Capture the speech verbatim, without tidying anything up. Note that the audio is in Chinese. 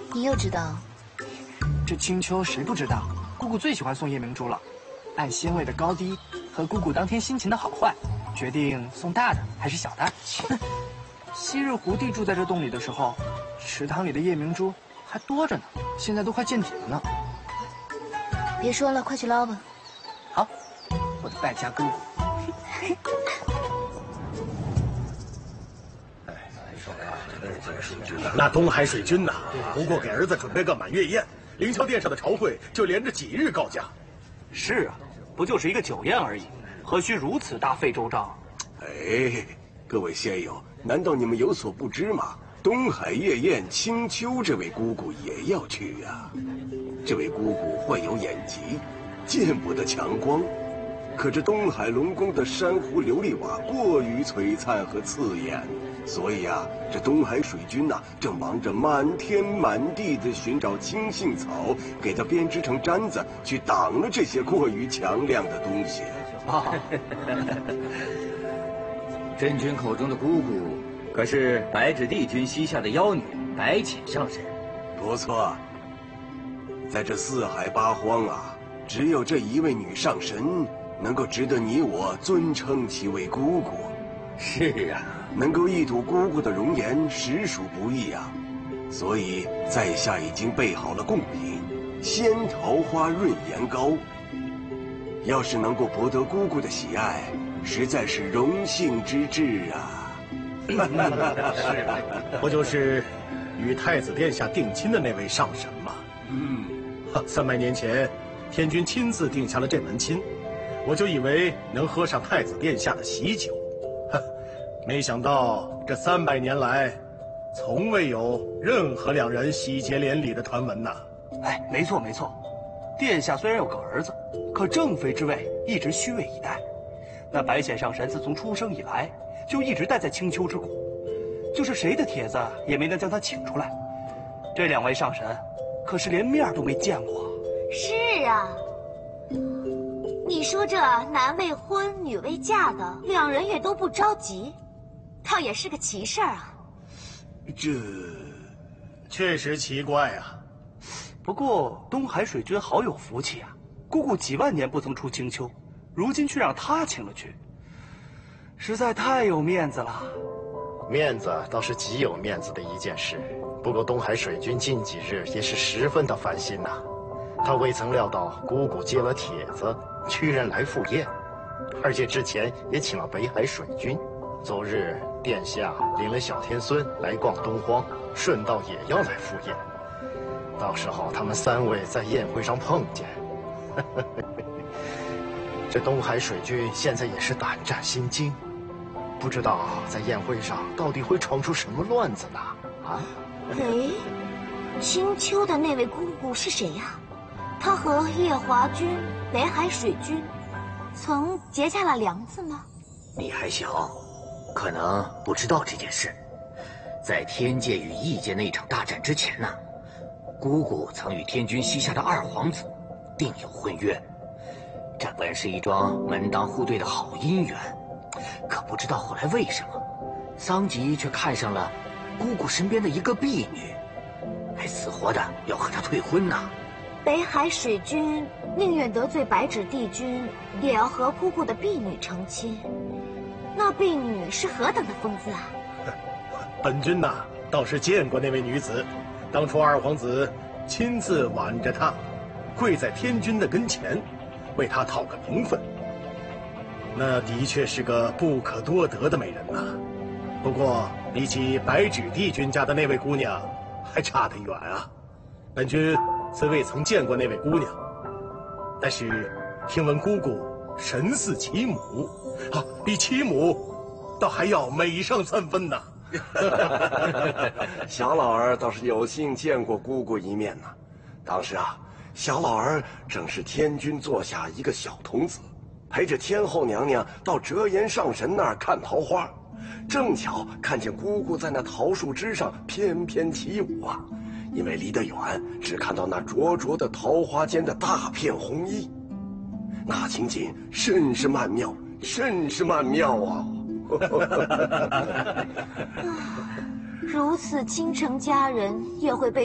你又知道？ 这青丘谁不知道？姑姑最喜欢送夜明珠了，按鲜味的高低和姑姑当天心情的好坏，决定送大的还是小的。昔日胡帝住在这洞里的时候，池塘里的夜明珠还多着呢，现在都快见底了呢。 别说了，快去捞吧。 好，我的败家姑姑。 那东海水军呐，不过给儿子准备个满月宴，凌霄殿上的朝会就连着几日告假。 是啊，不就是一个酒宴而已，何须如此大费周章？ 哎，各位仙友，难道你们有所不知吗？东海夜宴，青丘这位姑姑也要去呀、啊。这位姑姑患有眼疾，见不得强光。可这东海龙宫的珊瑚琉璃瓦过于璀璨和刺眼，所以啊，这东海水军呐、啊，正忙着满天满地的寻找青杏草，给它编织成毡子，去挡了这些过于强亮的东西。 啊，真君口中的姑姑，可是白纸帝君膝下的妖女白浅上神。 不错，在这四海八荒啊，只有这一位女上神，能够值得你我尊称其为姑姑。 是啊， 能够一睹姑姑的容颜，实属不易啊。所以在下已经备好了贡品，仙桃花润颜膏。要是能够博得姑姑的喜爱，实在是荣幸之至啊。 是，不就是与太子殿下定亲的那位上神吗？ 嗯， 三百年前，天君亲自定下了这门亲，我就以为能喝上太子殿下的喜酒，哼，没想到这三百年来，从未有任何两人喜结连理的传闻呐。 哎，没错没错，殿下虽然有个儿子，可正妃之位一直虚位以待。那白浅上神自从出生以来，就一直待在青丘之谷，就是谁的帖子也没能将他请出来。这两位上神，可是连面都没见过。 是啊，你说这男未婚女未嫁的，两人也都不着急，倒也是个奇事儿啊。 这确实奇怪啊。 不过东海水军好有福气啊，姑姑几万年不曾出青丘，如今却让他请了去，实在太有面子了。 面子倒是极有面子的一件事，不过东海水军近几日也是十分的烦心呐、啊。他未曾料到姑姑接了帖子，居然来赴宴，而且之前也请了北海水军。昨日殿下领了小天孙来逛东荒，顺道也要来赴宴，到时候他们三位在宴会上碰见。这东海水军现在也是胆战心惊，不知道在宴会上到底会闯出什么乱子呢？啊？ 哎，青丘的那位姑姑是谁呀？她和夜华君、北海水君曾结下了梁子吗？ 你还小，可能不知道这件事。在天界与异界那一场大战之前呢，姑姑曾与天君膝下的二皇子定有婚约。这本是一桩门当户对的好姻缘，可不知道后来为什么，桑吉却看上了姑姑身边的一个婢女，还死活的要和她退婚呢。 北海水君宁愿得罪白纸帝君，也要和姑姑的婢女成亲。那婢女是何等的风姿啊！ 本君呐，倒是见过那位女子，当初二皇子亲自挽着她，跪在天君的跟前，为她讨个名分。那的确是个不可多得的美人呐。不过比起白纸帝君家的那位姑娘，还差得远啊。本君虽未曾见过那位姑娘，但是听闻姑姑神似其母，啊，比其母倒还要美上三分呢。 小老儿倒是有幸见过姑姑一面呢。当时啊，小老儿正是天君座下一个小童子，陪着天后娘娘到折颜上神那儿看桃花，正巧看见姑姑在那桃树枝上翩翩起舞啊。因为离得远，只看到那灼灼的桃花间的大片红衣，那情景甚是曼妙，甚是曼妙啊！ 如此倾城佳人，也会被